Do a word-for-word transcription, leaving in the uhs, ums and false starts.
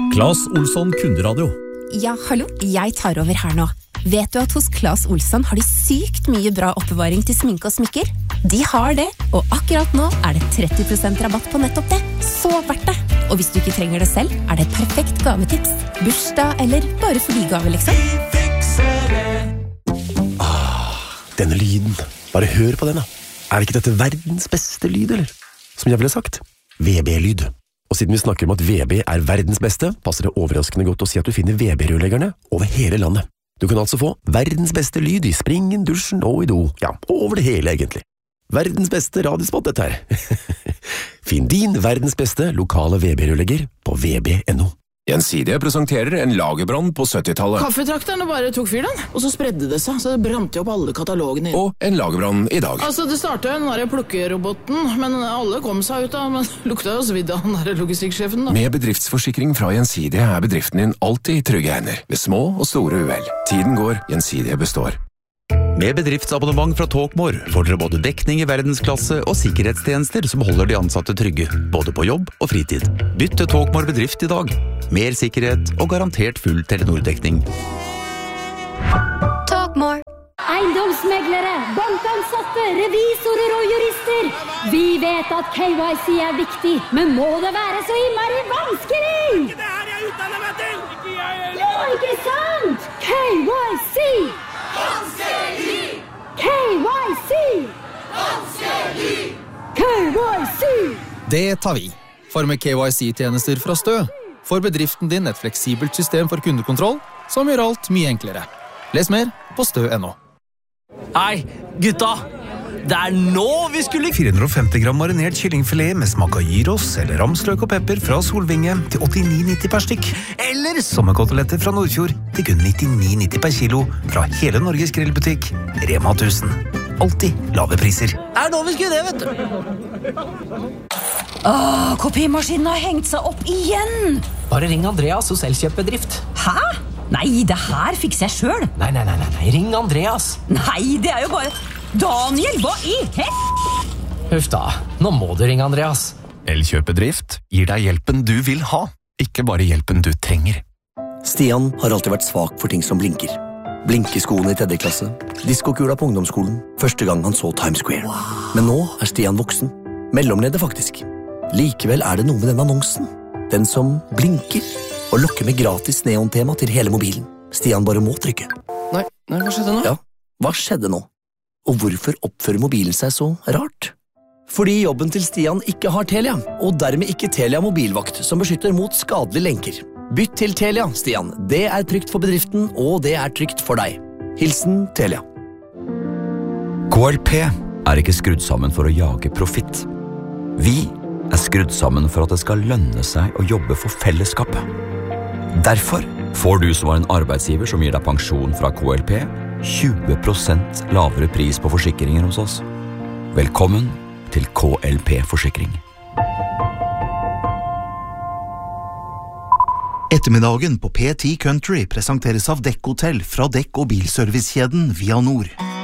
Claes Olsson Kunderadio. Ja, hallo, jeg tar over her nå. Vet du at hos Claes Olsson har de sykt mye bra oppbevaring til sminke og smykker? De har det, og akkurat nå er det tretti prosent rabatt på nettopp det. Så verdt det! Og hvis du ikke trenger det selv, er det et perfekt gavetips. Bursdag eller bare fordi gave, liksom. Ah, denne lyden. Bare hør på den, da. Er ikke dette verdens beste lyd, eller? Som jeg ville sagt. V B-lyd. Og siden vi snakker om at V B er verdens beste, passer det overraskende godt å si at du finner V B-rørleggerne over hele landet. Du kan altså få verdens beste lyd i springen, dusjen og i do. Ja, over det hele egentlig. Verdens beste radiospatt dette her. Finn din verdens beste lokale V B-rørlegger på v b punktum no. Gjensidige presenterer en lagerbrann på syttitallet. Kaffetrakterne bare tok fyr den, og så spredde det seg, så det brant jo opp alle katalogene inn. Og en lagerbrann i dag. Altså, det startet jo den der plukkeroboten, men alle kom seg ut av, men lukta jo svidd av den der logistikksjefen da. Med bedriftsforsikring fra Gjensidige er bedriften din alltid i trygge hender, ved små og store uhell. Tiden går, Gjensidige består. Med bedriftsabonnement fra Talkmore får dere både dekning i verdensklasse og sikkerhetstjenester som holder de ansatte trygge, både på jobb og fritid. Bytt til Talkmore bedrift i dag. Mer sikkerhet og garantert full Telenor-dekning. Talkmore. Eiendomsmeglere, bankansatte, revisorer og jurister. Vi vet at K Y C er viktig, men må det være så innmari vanskelig? Ikke det her jeg utdanner meg til! Ikke jeg heller! Ja, ikke sant? K Y C! Vanskelig! K Y C! Vanskelig! K Y C! Det tar vi. For med K Y C-tjenester fra Stø får bedriften din et fleksibelt system for kundekontroll som gjør alt mye enklere. Les mer på stø punktum no. Hei, gutta! Det er nå vi skulle... fire hundre og femti gram marinert kyllingfilet med smak av gyros eller ramsløk og pepper fra Solvinge til åttini nitti per stykk. Eller sommerkoteletter fra Nordfjord til kun nittini nitti per kilo fra hele Norges grillbutikk Rema tusen. Alltid lave priser. Det er nå vi skulle det, vet du. Åh, kopimaskinen har hengt seg opp igjen. Bare ring Andreas hos Elkjøp-bedrift. Hæ? Nei, det her fikser jeg selv. Nei, nei, nei, nei, ring Andreas. Nei, det er jo bare... Daniel, hva i hett? Huff da, nå må du ringe Andreas. Elkjøp-bedrift gir deg hjelpen du vil ha, ikke bare hjelpen du trenger. Stian har alltid vært svak for ting som blinker. Blinkeskoene i tredje klasse, diskokula på ungdomsskolen, første gang han så Times Square. Men nå er Stian voksen, mellomleder faktisk. Likevel er det noe med den annonsen. Den som blinker og lokker med gratis neontema til hele mobilen. Stian bare må trykke. Nei, nei, hva skjedde nå? Ja, hva skjedde nå? Og hvorfor oppfører mobilen seg så rart? Fordi jobben til Stian ikke har Telia, og dermed ikke Telia mobilvakt som beskytter mot skadelige lenker. Bytt til Telia, Stian. Det er trygt for bedriften, og det er trygt for deg. Hilsen Telia. K L P er ikke skrudd sammen for å jage profitt. Vi er skrudd sammen for at det skal lønne seg å jobbe for fellesskapet. Derfor får du som har en arbeidsgiver som gir deg pensjon fra K L P, tjue prosent lavere pris på forsikringer hos oss. Velkommen til K L P-forsikring. Ettermiddagen på P ti Country presenteres av Dekk Hotel fra Dekk- og bilservicekjeden Via Nord.